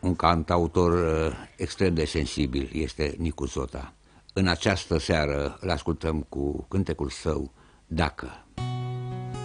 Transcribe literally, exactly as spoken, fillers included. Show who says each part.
Speaker 1: Un cantautor extrem de sensibil este Nicu Zota. În această seară îl ascultăm cu cântecul său Dacă.